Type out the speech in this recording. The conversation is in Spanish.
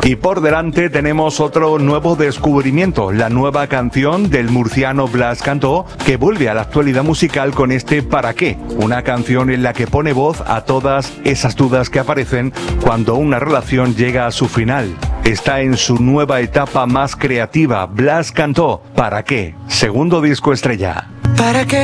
Y por delante tenemos otro nuevo descubrimiento, la nueva canción del murciano Blas Cantó, que vuelve a la actualidad musical con este ¿Para qué? Una canción en la que pone voz a todas esas dudas que aparecen cuando una relación llega a su final. Está en su nueva etapa más creativa, Blas Cantó, ¿Para qué? Segundo disco estrella. ¿Para qué?